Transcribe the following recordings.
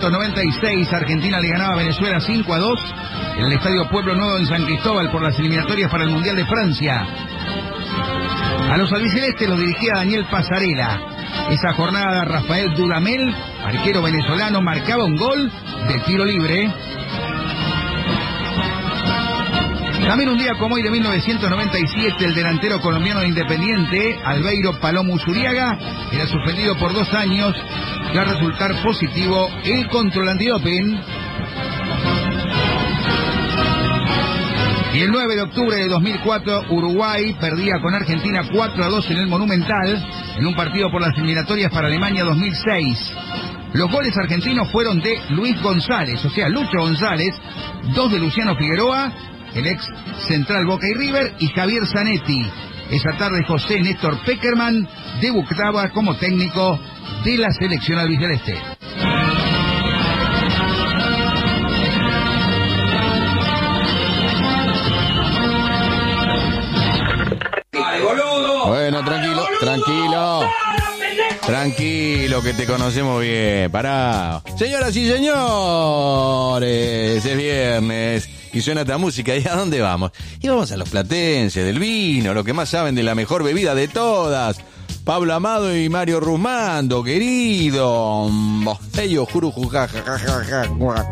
1996, Argentina le ganaba a Venezuela 5-2 en el Estadio Pueblo Nuevo en San Cristóbal por las eliminatorias para el Mundial de Francia. A los albicelestes los dirigía Daniel Pasarela. Esa jornada Rafael Dudamel, arquero venezolano, marcaba un gol de tiro libre. También un día como hoy de 1997, el delantero colombiano de Independiente, Albeiro Palomo Usuriaga, era suspendido por 2 años tras resultar positivo el control antidoping. Y el 9 de octubre de 2004, Uruguay perdía con Argentina 4-2 en el Monumental, en un partido por las eliminatorias para Alemania 2006. Los goles argentinos fueron de Luis González, o sea, Lucho González, 2 de Luciano Figueroa, el ex central Boca y River, y Javier Zanetti. Esa tarde José Néstor Peckerman debutaba como técnico de la selección albiceleste. ¡Dale, boludo! Bueno, tranquilo, tranquilo. Tranquilo, que te conocemos bien. Pará. Señoras y señores, es viernes y suena esta música. ¿Y a dónde vamos? Y vamos a los platenses, del vino, los que más saben de la mejor bebida de todas. Pablo Amado y Mario Rusmando, querido. Ellos, juruju, jajajaja.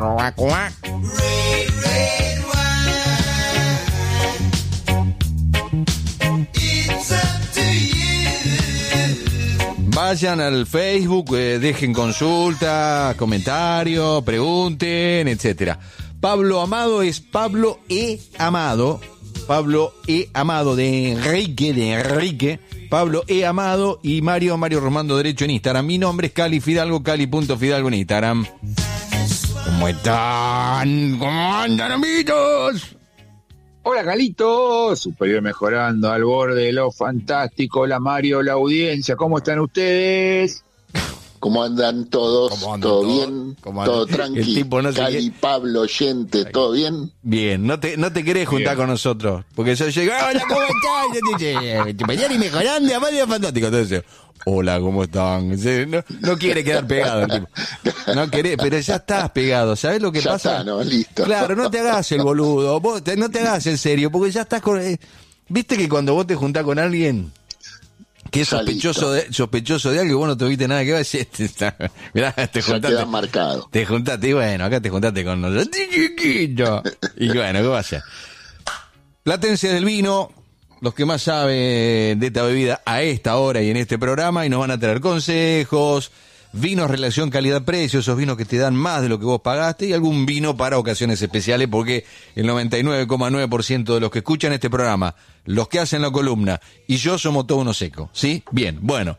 Vayan al Facebook, dejen consultas, comentarios, pregunten, etcétera. Pablo Amado es Pablo E. Amado. Pablo E. Amado de Enrique. Pablo E. Amado y Mario Romando Derecho en Instagram. Mi nombre es Cali Fidalgo, Cali.Fidalgo en Instagram. ¿Cómo están? ¿Cómo andan, amiguitos? Hola, Calito, Superior mejorando, al borde de lo fantástico. Hola, Mario, la audiencia, ¿cómo están ustedes? ¿Cómo andan todos? ¿Todo bien? ¿Todo tranquilo? No Cali, Pablo, oyente, ¿todo bien? Bien, no te querés juntar con nosotros, porque yo llego, hola, ¿cómo están? Mañana y mejorando, a Mario fantástico. Entonces, hola, ¿cómo están? No quiere quedar pegado el tipo. No querés, pero ya estás pegado. ¿Sabés lo que ya pasa? Está, ¿no? Listo. Claro, no te hagas el boludo. No te hagas el serio, porque ya estás con... ¿Viste que cuando vos te juntás con alguien que es sospechoso de algo, vos no tuviste nada que ver? Mirá, te juntaste. Ya marcado. Te juntaste, y bueno, acá te juntaste con nosotros. Chiquito. Y bueno, ¿qué va a hacer? Platense del vino, los que más saben de esta bebida a esta hora y en este programa, y nos van a traer consejos, vinos, relación calidad-precio, esos vinos que te dan más de lo que vos pagaste, y algún vino para ocasiones especiales, porque el 99,9% de los que escuchan este programa, los que hacen la columna y yo somos todos unos secos, ¿sí? Bien, bueno.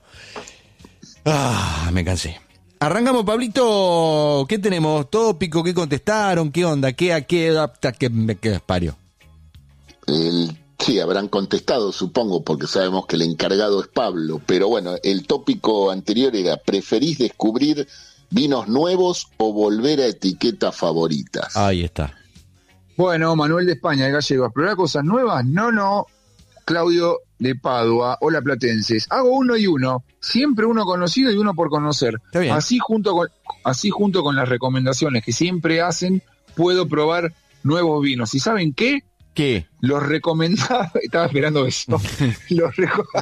Me cansé. Arrancamos, Pablito. ¿Qué tenemos? ¿Tópico? ¿Qué contestaron? ¿Qué onda? ¿Qué parió? Sí, habrán contestado, supongo, porque sabemos que el encargado es Pablo. Pero bueno, el tópico anterior era: ¿preferís descubrir vinos nuevos o volver a etiquetas favoritas? Ahí está. Bueno, Manuel de España, de Gallego, ¿explorar cosas nuevas? No. Claudio de Padua, hola, platenses. Hago uno y uno, siempre uno conocido y uno por conocer. Así junto con las recomendaciones que siempre hacen, puedo probar nuevos vinos. ¿Y saben qué? ¿Qué? Los recomendados... Estaba esperando eso. Los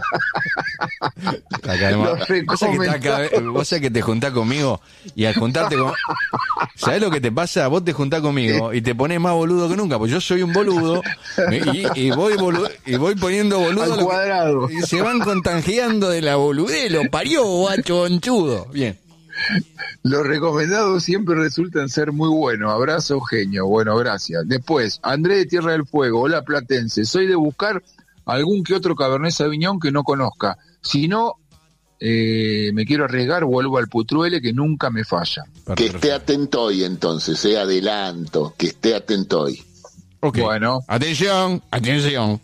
recomendados... Vos sabés que te juntás conmigo y al juntarte con... ¿Sabés lo que te pasa? Vos te juntás conmigo y te pones más boludo que nunca, porque yo soy un boludo y voy poniendo boludo al cuadrado. Y se van contagiando de la boludez, lo parió, guacho bonchudo. Bien. Los recomendados siempre resultan ser muy buenos. Abrazo, genio. Bueno, gracias. Después, André de Tierra del Fuego. Hola, platense. Soy de buscar algún que otro Cabernet Sauvignon que no conozca. Si no, me quiero arriesgar, vuelvo al Putruele, que nunca me falla. Que esté atento hoy, entonces. Adelanto. Que esté atento hoy. Okay. Bueno. Atención. Atención.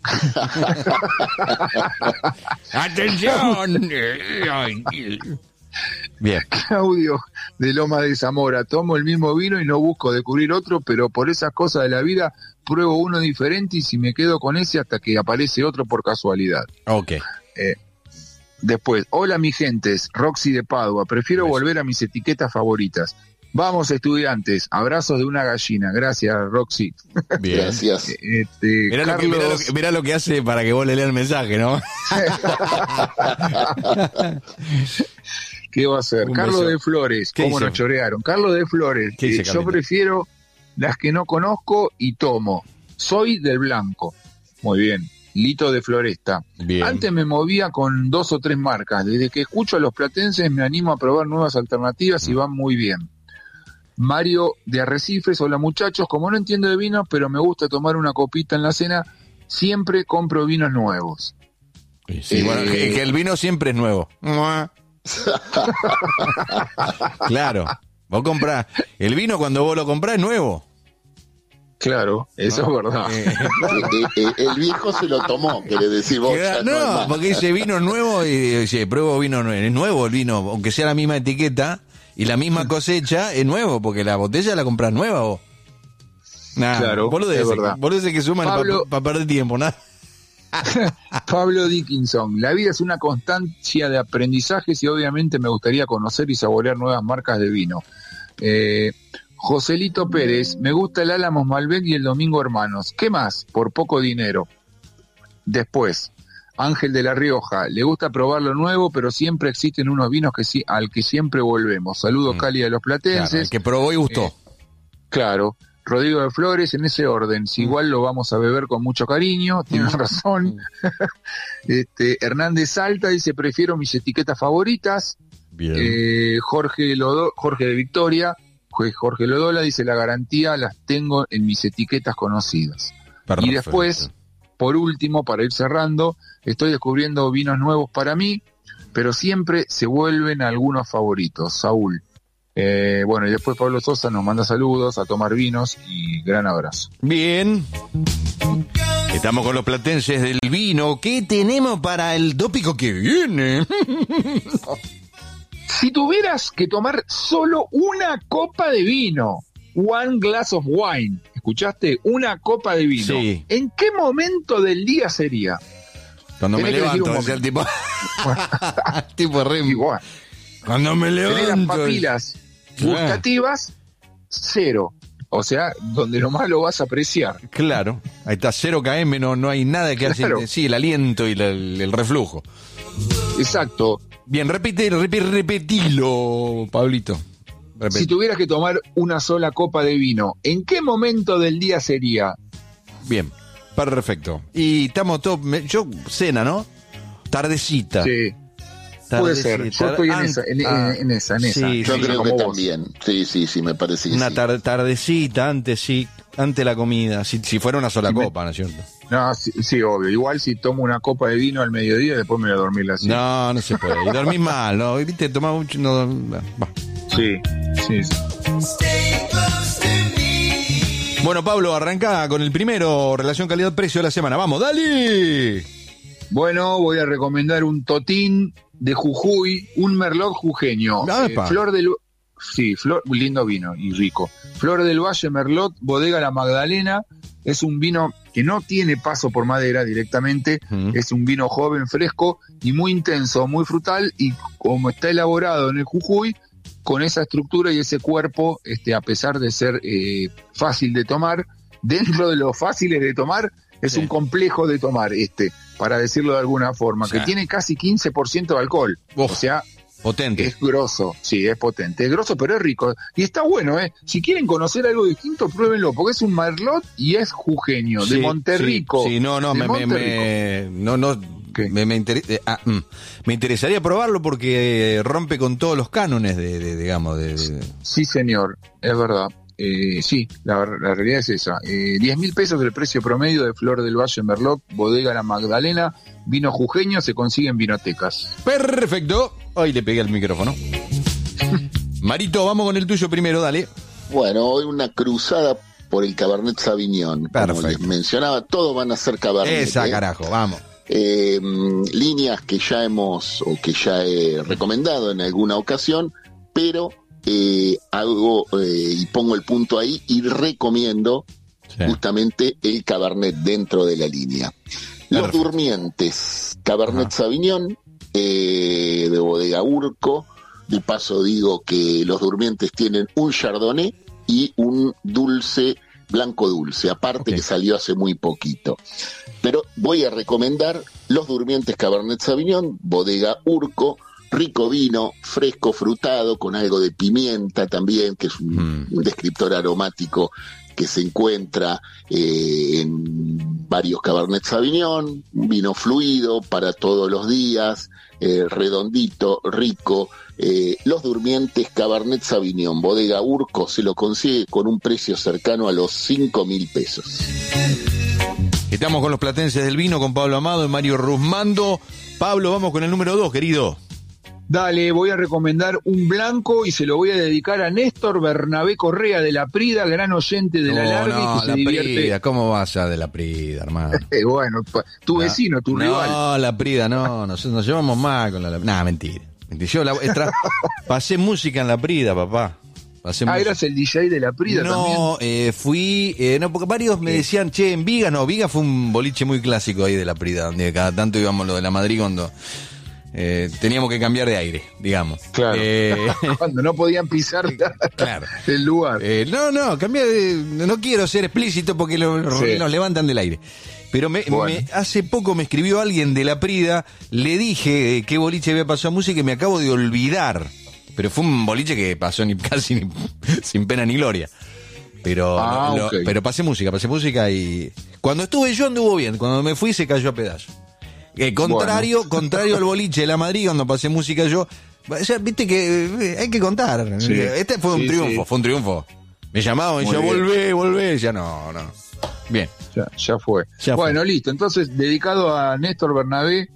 Bien. Claudio de Loma de Zamora. Tomo el mismo vino y no busco descubrir otro, pero por esas cosas de la vida pruebo uno diferente y si me quedo con ese hasta que aparece otro por casualidad. Ok. Después, hola mi gentes, Roxy de Padua. Prefiero volver a mis etiquetas favoritas. Vamos, estudiantes. Abrazos de una gallina. Gracias, Roxy. Bien. Gracias. Mirá lo que hace para que vos le leas el mensaje, ¿no? ¿Qué va a hacer? Carlos de Flores. ¿Cómo nos chorearon? Carlos de Flores. Yo prefiero las que no conozco y tomo. Soy del blanco. Muy bien. Lito de Floresta. Bien. Antes me movía con 2 o 3 marcas. Desde que escucho a los platenses me animo a probar nuevas alternativas y van muy bien. Mario de Arrecifes, hola muchachos, como no entiendo de vino, pero me gusta tomar una copita en la cena, siempre compro vinos nuevos. Sí, bueno, que el vino siempre es nuevo. Claro, vos comprás, el vino cuando vos lo comprás es nuevo. Claro, eso es verdad. El viejo se lo tomó, quiere decir vos. No, porque dice vino nuevo y dice, pruebo vino nuevo. Es nuevo el vino, aunque sea la misma etiqueta y la misma cosecha, es nuevo, porque la botella la compras nueva vos. Nah, claro, es verdad. Boludeces que suman para perder tiempo, ¿no? Pablo Dickinson, la vida es una constancia de aprendizajes y obviamente me gustaría conocer y saborear nuevas marcas de vino. Joselito Pérez, me gusta el Álamos Malbec y el Domingo Hermanos. ¿Qué más? Por poco dinero. Después, Ángel de La Rioja, le gusta probar lo nuevo, pero siempre existen unos vinos al que siempre volvemos. Saludos cálidos de los platenses. Claro, el que probó y gustó. Claro. Rodrigo de Flores, en ese orden. Si igual lo vamos a beber con mucho cariño, tienes razón. Hernández Salta dice, prefiero mis etiquetas favoritas. Bien. Jorge de Victoria. Jorge Lodola dice, la garantía las tengo en mis etiquetas conocidas. Perfecto. Y después, por último, para ir cerrando, estoy descubriendo vinos nuevos para mí, pero siempre se vuelven algunos favoritos. Saúl. Bueno, y después Pablo Sosa nos manda saludos, a tomar vinos y gran abrazo. Bien. Estamos con los platenses del vino. ¿Qué tenemos para el tópico que viene? Si tuvieras que tomar solo una copa de vino, one glass of wine, ¿escuchaste? Una copa de vino. Sí. ¿En qué momento del día sería? Cuando me levanto, decía el tipo. Tipo re. Igual. Cuando me levanto. Tenés las papilas gustativas, 0. O sea, donde nomás lo vas a apreciar. Claro. Ahí está, 0 km, no hay nada que hacer. Sí, el aliento y el reflujo. Exacto. Bien, repetilo, Pablito. Si tuvieras que tomar una sola copa de vino, ¿en qué momento del día sería? Bien, perfecto. Y estamos todos, cena, ¿no? Tardecita. Sí. Puede ser, yo estoy en esa. Sí, yo creo que también. Sí, me parece que una tardecita ante la comida, si fuera una sola copa, ¿no es cierto? No, sí, obvio. Igual si tomo una copa de vino al mediodía, después me voy a dormir así. No se puede. Y dormís mal, ¿no? ¿Viste? Tomás mucho. No. Sí. Bueno, Pablo, arranca con el primero, relación calidad-precio de la semana. ¡Vamos, dale! Bueno, voy a recomendar un totín de Jujuy, un merlot jujeño. Un lindo vino y rico. Flor del Valle Merlot, bodega La Magdalena. Es un vino que no tiene paso por madera directamente. Es un vino joven, fresco y muy intenso, muy frutal. Y como está elaborado en el Jujuy, con esa estructura y ese cuerpo, a pesar de ser fácil de tomar, dentro de los fáciles de tomar, es un complejo de tomar para decirlo de alguna forma, que tiene casi 15% de alcohol. O sea, potente. Es grosso, sí, es potente. Es grosso, pero es rico. Y está bueno, Si quieren conocer algo distinto, pruébenlo, porque es un merlot y es jujeño, de Monterrico. Sí, me interesaría probarlo porque rompe con todos los cánones de. Sí, señor, es verdad. Sí, la realidad es esa. 10.000 pesos el precio promedio de Flor del Valle Merlot, bodega La Magdalena, vino jujeño, se consigue en vinotecas. Perfecto. Hoy le pegué al micrófono. Marito, vamos con el tuyo primero, dale. Bueno, hoy una cruzada por el Cabernet Sauvignon. Perfecto. Como les mencionaba, todos van a ser Cabernet. Esa, carajo, vamos. Líneas que ya he recomendado en alguna ocasión, pero hago y pongo el punto ahí y recomiendo justamente el Cabernet dentro de la línea. Los Durmientes, Cabernet Sauvignon, de bodega Urco, De paso digo que los Durmientes tienen un Chardonnay y un dulce, blanco dulce, aparte que salió hace muy poquito. Pero voy a recomendar los Durmientes Cabernet Sauvignon, bodega Urco, rico vino, fresco, frutado, con algo de pimienta también, que es un descriptor aromático que se encuentra en varios Cabernet Sauvignon, un vino fluido para todos los días, redondito, rico. Los Durmientes Cabernet Sauvignon, bodega Urco, se lo consigue con un precio cercano a los 5.000 pesos. Estamos con los platenses del vino, con Pablo Amado y Mario Rusmando. Pablo, vamos con el número 2, querido. Dale, voy a recomendar un blanco y se lo voy a dedicar a Néstor Bernabé Correa de La Prida, gran oyente de La Larga y que se divierte. Prida, ¿cómo vas a de La Prida, hermano? Bueno, tu vecino, tu rival. No, La Prida, no, nos llevamos mal con la... Nah, mentira. Yo pasé música en La Prida, papá. ¿Eras el DJ de La Prida también? No, fui... no, porque varios me decían, che, en Viga, no, Viga fue un boliche muy clásico ahí de La Prida, donde cada tanto íbamos lo de la Madrid cuando... teníamos que cambiar de aire, digamos. Claro. Cuando no podían pisar claro. el lugar. No, cambiar de... No quiero ser explícito porque nos levantan del aire. Pero hace poco me escribió alguien de La Prida, le dije qué boliche había pasado música y me acabo de olvidar. Pero fue un boliche que pasó casi sin pena ni gloria. Pero pasé música y... Cuando estuve yo anduvo bien, cuando me fui se cayó a pedazos. Contrario al boliche de La Madrid, cuando pasé música yo, ya, viste que hay que contar. Sí. Este fue un triunfo. Me llamaban y yo volvé, ya no. Bien. Ya fue. Bueno, listo. Entonces, dedicado a Néstor Bernabé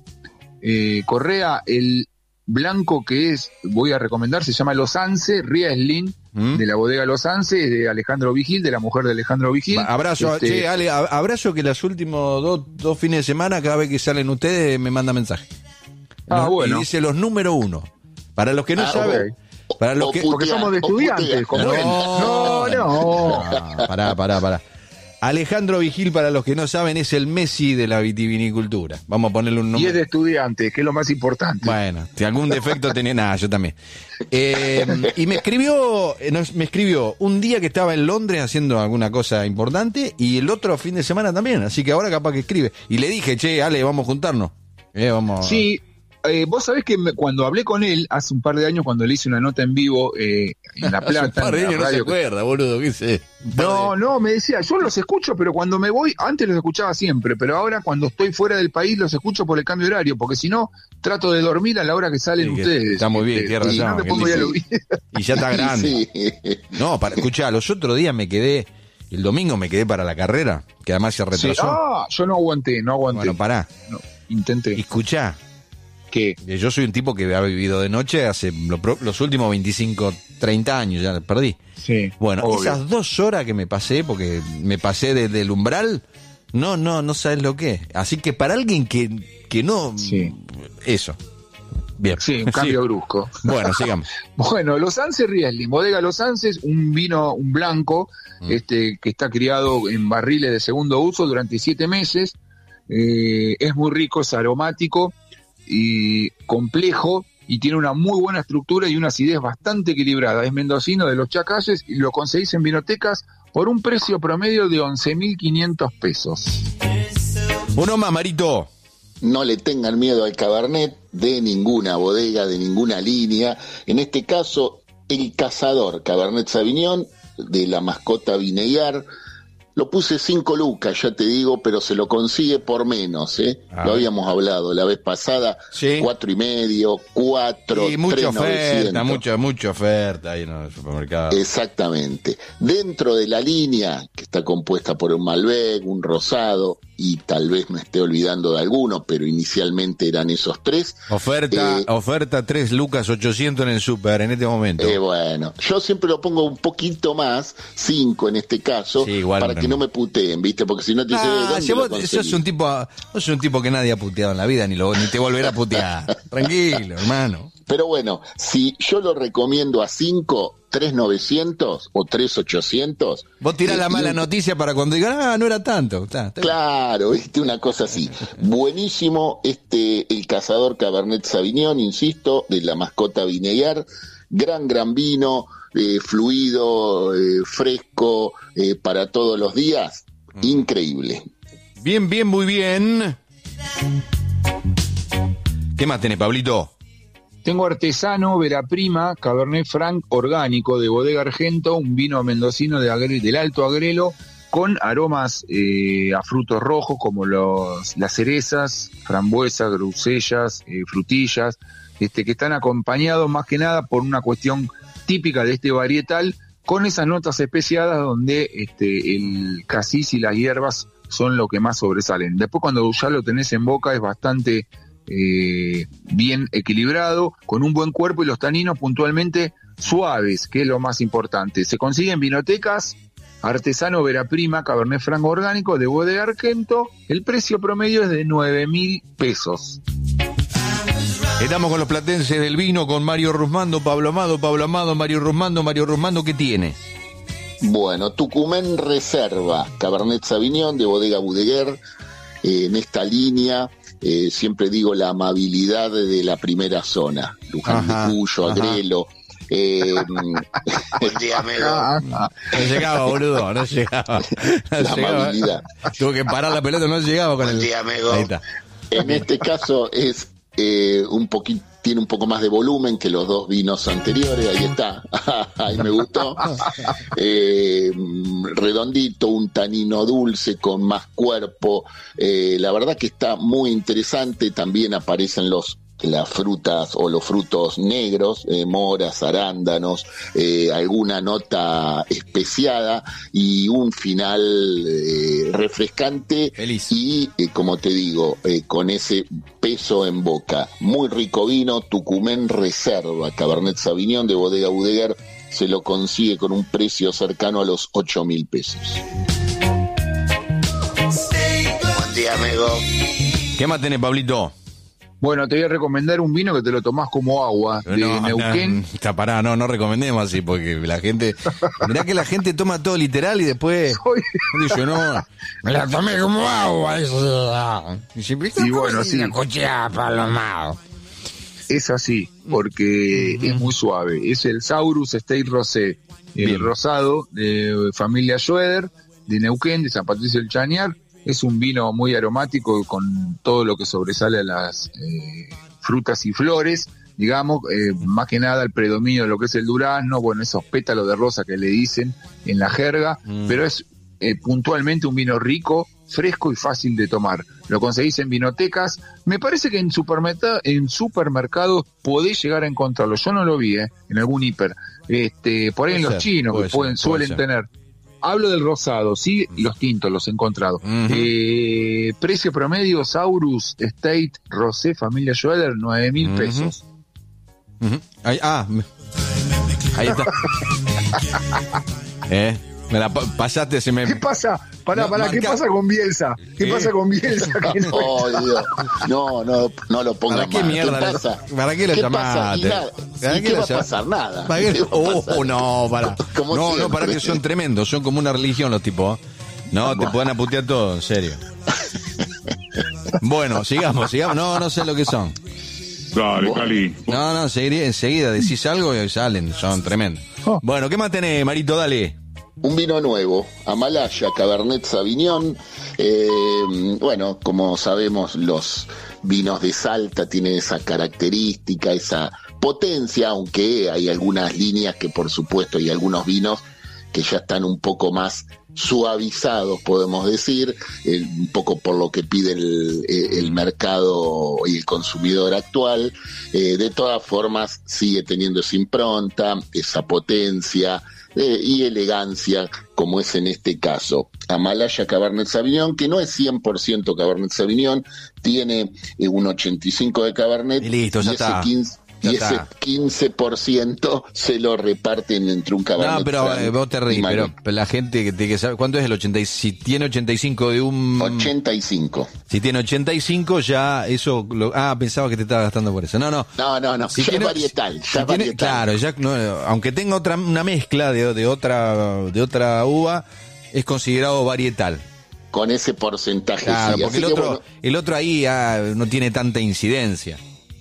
Correa, el blanco que voy a recomendar, se llama Los Anse, Riesling, de la bodega Los Anse, de Alejandro Vigil, de la mujer de Alejandro Vigil. Abrazo, Ale, abrazo que los últimos dos fines de semana, cada vez que salen ustedes, me manda mensaje. Bueno. Y dice los número 1. Para los que no saben... Okay. Para los que, porque somos de estudiantes, como él. No. Pará. Alejandro Vigil, para los que no saben, es el Messi de la vitivinicultura. Vamos a ponerle un nombre. Y es de estudiante, que es lo más importante. Bueno, si algún defecto tenía... Nada, yo también. Y me escribió un día que estaba en Londres haciendo alguna cosa importante y el otro fin de semana también. Así que ahora capaz que escribe. Y le dije, che, Ale, vamos a juntarnos. Vamos. Sí. Vos sabés que cuando hablé con él hace un par de años, cuando le hice una nota en vivo en La Plata. Un par de años no se acuerda, boludo, ¿qué sé? No, me decía, yo los escucho, pero cuando me voy, antes los escuchaba siempre, pero ahora cuando estoy fuera del país los escucho por el cambio horario, porque si no, trato de dormir a la hora que salen ustedes. Está muy bien, tierra ya. Y ya está grande. Sí. No, escuchá, los otros días el domingo me quedé para la carrera, que además se retrasó. Sí. Yo no aguanté. Bueno, pará. No, intenté. Escuchá. ¿Qué? Yo soy un tipo que ha vivido de noche hace los últimos 25, 30 años, ya perdí. Sí. Bueno, obvio. Esas 2 horas que me pasé, porque me pasé desde el umbral, no sabes lo que es. Así que para alguien que no... Sí. Eso. Bien. Sí, un cambio brusco. Bueno, sigamos. Bueno, Los Anse Riesling, bodega Los Anses, un blanco, que está criado en barriles de segundo uso durante 7 meses. Es muy rico, es aromático y complejo y tiene una muy buena estructura y una acidez bastante equilibrada. Es mendocino de los Chacalles y lo conseguís en vinotecas por un precio promedio de 11.500 pesos. Uno más, Marito. No le tengan miedo al Cabernet de ninguna bodega, de ninguna línea. En este caso, el Cazador Cabernet Sauvignon de la mascota Vinegar. Lo puse 5 lucas, ya te digo, pero se lo consigue por menos, Lo habíamos hablado la vez pasada, sí. 4,5, 4, y mucha 3,900. Mucha oferta ahí en el supermercado. Exactamente. Dentro de la línea, que está compuesta por un Malbec, un Rosado, y tal vez me esté olvidando de alguno, pero inicialmente eran esos 3. Oferta 3 lucas 800 en el super en este momento. Bueno, yo siempre lo pongo un poquito más, 5 en este caso, sí, igual, para que no me puteen, ¿viste? Porque si no te dice, vos sos un tipo que nadie ha puteado en la vida, ni te volverá a putear. Tranquilo, hermano. Pero bueno, si yo lo recomiendo a 5, 3.900 o 3.800. Vos tirás la mala noticia para cuando digan, no era tanto. Claro, una cosa así. Buenísimo el Cazador Cabernet Sauvignon, insisto, de la mascota Vinegar. Gran vino, fluido, fresco, para todos los días. Increíble. Bien, muy bien. ¿Qué más tenés, Pablito? Tengo Artesano Veraprima Cabernet Franc orgánico de Bodega Argento, un vino mendocino del Alto Agrelo con aromas a frutos rojos como las cerezas, frambuesas, grosellas, frutillas, que están acompañados más que nada por una cuestión típica de este varietal, con esas notas especiadas donde el casis y las hierbas son lo que más sobresalen. Después cuando ya lo tenés en boca es bastante bien equilibrado, con un buen cuerpo y los taninos puntualmente suaves, que es lo más importante. Se consigue en vinotecas. Artesano Veraprima Cabernet Franc orgánico de Bodega Argento. El precio promedio es de 9.000 pesos. Estamos con los platenses del vino, con Mario Rusmando, Pablo Amado, Mario Rusmando, ¿qué tiene? Bueno, Tucumén Reserva Cabernet Sauvignon de Bodega Budeguer, en esta línea. Siempre digo la amabilidad de la primera zona, Luján de Cuyo, Agrelo. Buen día, amigo. No llegaba, boludo, no llegaba. La amabilidad. Tuvo que parar la pelota, no llegaba con Buen día, amigo. Ahí está. En este caso es tiene un poco más de volumen que los dos vinos anteriores. Ahí está. Ahí me gustó. Redondito, un tanino dulce con más cuerpo. La verdad que está muy interesante. También aparecen las frutas o los frutos negros, moras, arándanos, alguna nota especiada y un final refrescante. Feliz. Y como te digo, con ese peso en boca. Muy rico vino, Tucumén Reserva Cabernet Sauvignon de Bodega Budeguer, se lo consigue con un precio cercano a los 8.000 pesos. Buen día, amigo. ¿Qué más tenés, Pablito? Bueno, te voy a recomendar un vino que te lo tomás como agua, de Neuquén. No recomendemos así, porque la gente... Mirá que la gente toma todo literal y después... Dice, no, me la tomé como agua. Y bueno, sí. Es así, porque es muy suave. Es el Saurus Estate Rosé, el rosado de familia Schroeder, de Neuquén, de San Patricio del Chañar. Es un vino muy aromático con todo lo que sobresale a las frutas y flores, digamos, más que nada el predominio de lo que es el durazno, bueno, esos pétalos de rosa que le dicen en la jerga, pero es puntualmente un vino rico, fresco y fácil de tomar. Lo conseguís en vinotecas. Me parece que en supermercados podés llegar a encontrarlo. Yo no lo vi, en algún hiper. Por ahí en los chinos que suelen tener. Hablo del rosado, sí, los tintos los he encontrado. Precio promedio, Saurus Estate Rosé Familia Schroeder, 9.000 pesos. Ahí está. Me la pasaste, se me... ¿Qué pasa? ¿Qué pasa con Bielsa? ¿Qué pasa con Bielsa? Que no... Oh, Dios. No lo pongas. ¿Para qué mierda? ¿Qué pasa? ¿Para qué lo llamaste? ¿Qué va a pasar? Nada. Para que son tremendos, son como una religión los tipos. No, te pueden aputear todo, en serio. Bueno, sigamos. No sé lo que son. Dale, Cali. No, enseguida decís algo y salen, son tremendos. Bueno, ¿qué más tenés, Marito? Dale. Un vino nuevo, Amalaya Cabernet Sauvignon. Bueno, como sabemos, los vinos de Salta tienen esa característica, esa potencia, aunque hay algunas líneas que, por supuesto, y algunos vinos que ya están un poco más suavizados, podemos decir, un poco por lo que pide el mercado y el consumidor actual. De todas formas, sigue teniendo esa impronta, esa potencia y elegancia, como es en este caso. Amalaya Cabernet Sauvignon, que no es 100% Cabernet Sauvignon, tiene un 85 de Cabernet y listo, ya está. y ese 15% se lo reparten entre un Cabernet. No, pero Franc vos te reís, pero la gente que sabe, ¿cuánto es el 85? Si tiene 85 de un... 85. Si tiene 85 ya eso... pensaba que te estaba gastando por eso. No. No, Si ya tiene, es varietal. Si tiene, claro, ya no, aunque tenga una mezcla de otra uva, es considerado varietal. Con ese porcentaje. Claro, sí. porque el otro ahí no tiene tanta incidencia.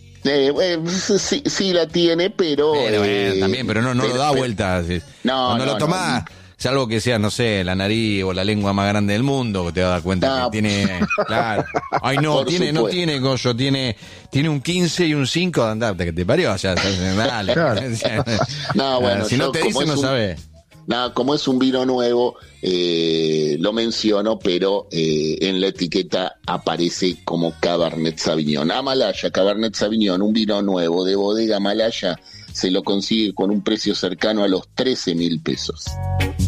Sí la tiene, pero también, pero no lo da vuelta. Cuando lo tomás, salvo que sea, no sé, la nariz o la lengua más grande del mundo, que te vas a dar cuenta que tiene, claro. Ay, no tiene Goyo, tiene un 15 y un 5 de andarte, que te parió, o sea, dale. Claro. Bueno, si no te dice, no sabés. Nada, como es un vino nuevo, lo menciono, pero en la etiqueta aparece como Cabernet Sauvignon. Malaya, Cabernet Sauvignon, un vino nuevo de bodega Malaya, se lo consigue con un precio cercano a los 13.000 pesos.